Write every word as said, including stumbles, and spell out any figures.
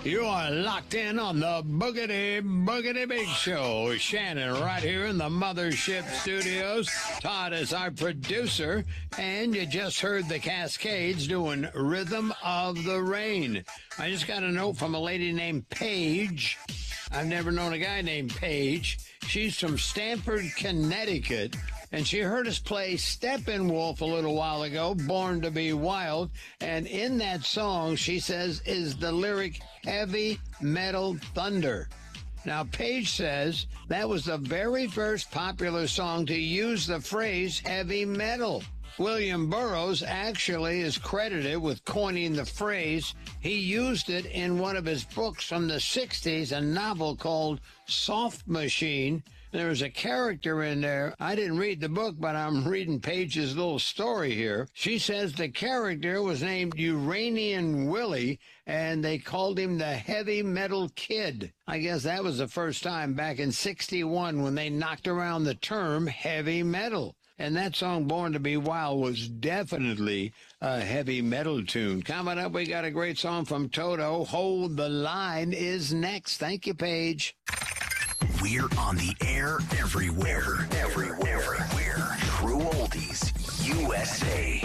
You are locked in on the Boogity Boogity Big Show. Shannon right here in the Mothership Studios. Todd is our producer. And you just heard the Cascades doing Rhythm of the Rain. I just got a note from a lady named Paige. I've never known a guy named Paige. She's from Stamford, Connecticut. And she heard us play Steppenwolf a little while ago, Born to Be Wild. And in that song, she says, is the lyric Heavy Metal Thunder. Now, Paige says that was the very first popular song to use the phrase heavy metal. William Burroughs actually is credited with coining the phrase. He used it in one of his books from the sixties, a novel called Soft Machine. There was a character in there. I didn't read the book, but I'm reading Paige's little story here. She says the character was named Uranian Willie, and they called him the Heavy Metal Kid. I guess that was the first time back in sixty-one when they knocked around the term heavy metal. And that song, Born to Be Wild, was definitely a heavy metal tune. Coming up, we got a great song from Toto. Hold the Line is next. Thank you, Paige. We're on the air everywhere. Everywhere. Everywhere. True Oldies U S A.